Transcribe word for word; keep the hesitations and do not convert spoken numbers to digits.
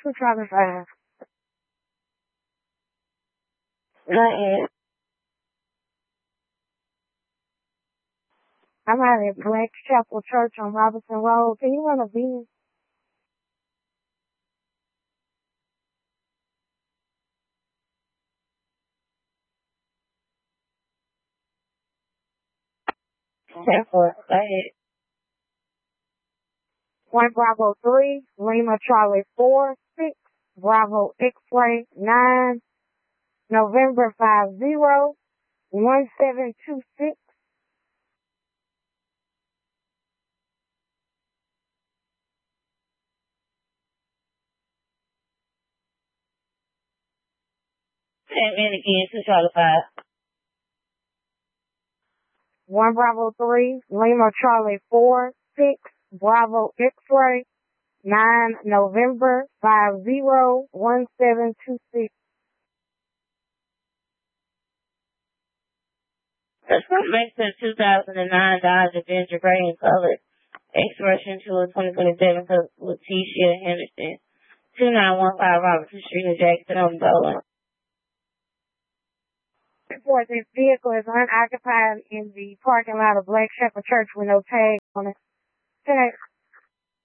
two Charlie five. Nothing. I'm out at Black Chapel Church on Robinson Road. Can you run a V? ten four. Go ahead. One Bravo three, Lima Charlie four, six, Bravo X-ray nine, November five zero, one seven two six. Ten minutes again, two Charlie five. One Bravo three, Lima Charlie four, six, Bravo X-ray nine, November five zero, one seven two six. The front makes a two thousand nine Dodge Avenger gray in color. Expression to a twenty twenty-seven Leticia Henderson. two nine one five Robertson Street in Jackson on Bowling. For this vehicle is unoccupied in the parking lot of Black Shepherd Church with no tag on it. ten